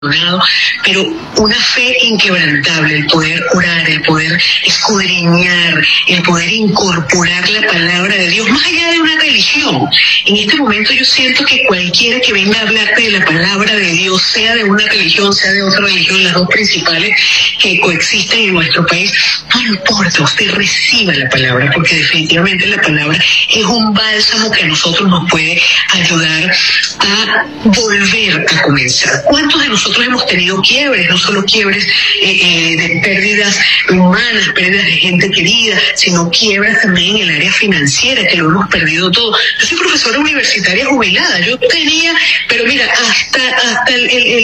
pero una fe inquebrantable, el poder orar, el poder escudriñar, el poder incorporar la palabra de Dios, más allá de una religión. En este momento yo siento que cualquiera que venga a hablarte de la palabra de Dios, sea de una religión, sea de otra religión, las dos principales que coexisten en nuestro país, no importa, usted reciba la palabra, porque definitivamente la palabra es un bálsamo que a nosotros nos puede ayudar a volver a comenzar. ¿Cuántos de nosotros hemos tenido quiebres? No solo quiebres de pérdidas humanas, pérdidas de gente querida, sino quiebras también en el área financiera, que lo hemos perdido todo. Yo soy profesora universitaria jubilada, yo tenía, pero mira, hasta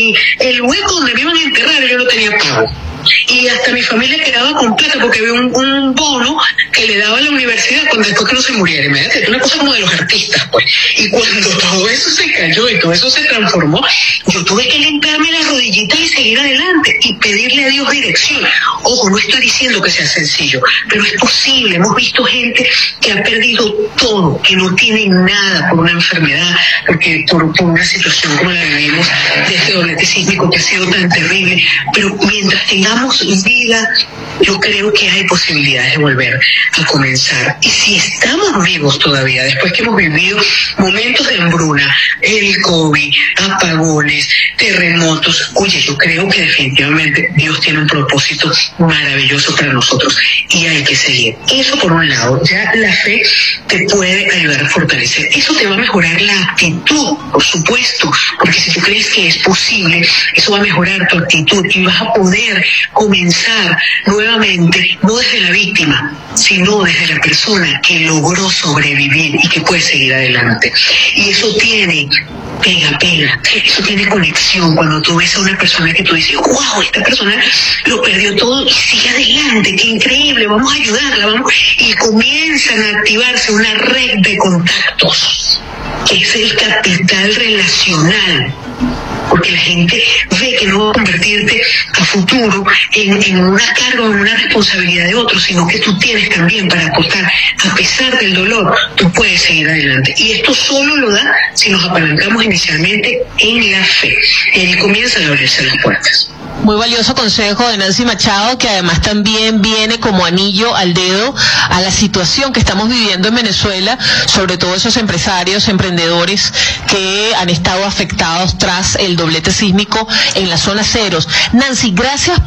el hueco donde me iban a enterrar yo no tenía pago. Y hasta mi familia quedaba con plata porque había un bono que le daba a la universidad después que no se muriera. Imagínate, una cosa como de los artistas, pues. Y cuando todo eso se cayó y todo eso se transformó, yo tuve que limpiarme las rodillitas y seguir adelante y pedirle a Dios dirección. Ojo, no estoy diciendo que sea sencillo, pero es posible. Hemos visto gente que ha perdido todo, que no tiene nada por una enfermedad, porque por una situación como la que vivimos de este doblete sísmico que ha sido tan terrible. Pero mientras tengamos vida, yo creo que hay posibilidades de volver a comenzar. Y si estamos vivos todavía, después que hemos vivido momentos de hambruna, el COVID, apagones, terremotos, oye, yo creo que definitivamente Dios tiene un propósito maravilloso para nosotros y hay que seguir. Eso por un lado, ya la fe te puede ayudar a fortalecer. Eso te va a mejorar la actitud, por supuesto, porque si tú crees que es posible, eso va a mejorar tu actitud y vas a poder comenzar nuevamente, no desde la víctima, sino desde la persona que logró sobrevivir y que puede seguir adelante. Y eso tiene pega, eso tiene conexión. Cuando tú ves a una persona que tú dices, wow, esta persona lo perdió todo y sigue adelante, qué increíble, vamos a ayudarla, y comienzan a activarse una red de contactos, que es el capital relacional. Porque la gente ve que no va a convertirte a futuro en una carga o en una responsabilidad de otro, sino que tú tienes también para aportar. A pesar del dolor, tú puedes seguir adelante. Y esto solo lo da si nos apalancamos inicialmente en la fe. Y ahí comienzan a abrirse las puertas. Muy valioso consejo de Nancy Machado, que además también viene como anillo al dedo a la situación que estamos viviendo en Venezuela, sobre todo esos empresarios, emprendedores que han estado afectados tras el doblete sísmico en las zonas ceros. Nancy, gracias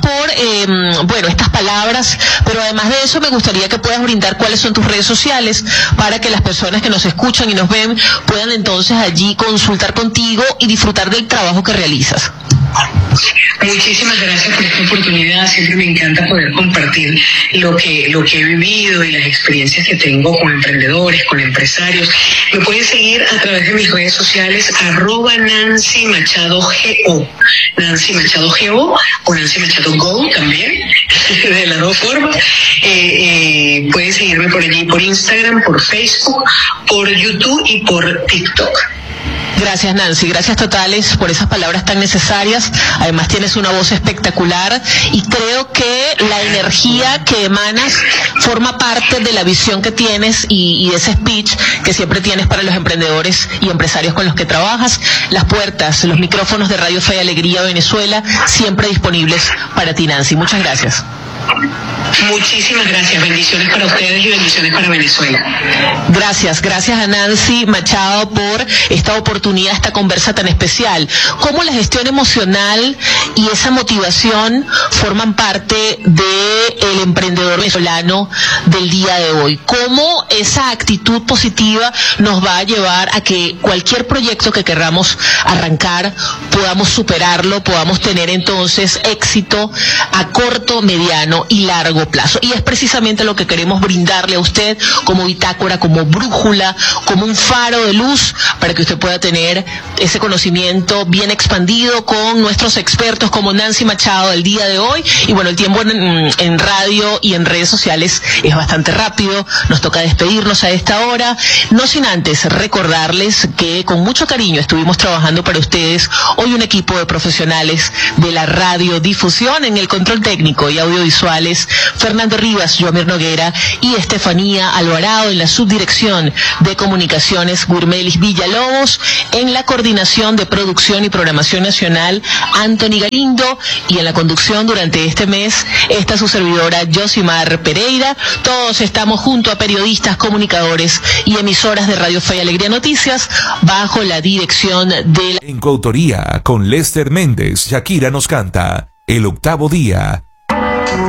por estas palabras, pero además de eso me gustaría que puedas brindar cuáles son tus redes sociales para que las personas que nos escuchan y nos ven puedan entonces allí consultar contigo y disfrutar del trabajo que realizas. Muchísimas gracias por esta oportunidad. Siempre me encanta poder compartir lo que he vivido y las experiencias que tengo con emprendedores, con empresarios. Me pueden seguir a través de mis redes sociales @Nancy Machado GO, Nancy Machado GO o Nancy Machado Go también, de las dos formas. Pueden seguirme por allí, por Instagram, por Facebook, por YouTube y por TikTok. Gracias, Nancy, gracias totales por esas palabras tan necesarias. Además tienes una voz espectacular y creo que la energía que emanas forma parte de la visión que tienes y de ese speech que siempre tienes para los emprendedores y empresarios con los que trabajas. Las puertas, los micrófonos de Radio Fe y Alegría Venezuela siempre disponibles para ti, Nancy. Muchas gracias. Muchísimas gracias, bendiciones para ustedes y bendiciones para Venezuela. Gracias a Nancy Machado por esta oportunidad, esta conversa tan especial. ¿Cómo la gestión emocional y esa motivación forman parte del emprendedor venezolano del día de hoy? ¿Cómo esa actitud positiva nos va a llevar a que cualquier proyecto que querramos arrancar podamos superarlo, podamos tener entonces éxito a corto, mediano y largo plazo? Y es precisamente lo que queremos brindarle a usted como bitácora, como brújula, como un faro de luz para que usted pueda tener ese conocimiento bien expandido con nuestros expertos, minutos como Nancy Machado el día de hoy. Y bueno, el tiempo en radio y en redes sociales es bastante rápido. Nos toca despedirnos a esta hora. No sin antes recordarles que con mucho cariño estuvimos trabajando para ustedes hoy un equipo de profesionales de la radiodifusión. En el control técnico y audiovisuales, Fernando Rivas, Joamir Noguera y Estefanía Alvarado. En la subdirección de comunicaciones, Gurmelis Villalobos. En la coordinación de producción y programación nacional, Anthony Galindo. Y en la conducción durante este mes está su servidora Yosimar Pereira. Todos estamos junto a periodistas, comunicadores y emisoras de Radio Fe y Alegría Noticias bajo la dirección de En coautoría con Lester Méndez, Shakira nos canta El Octavo Día.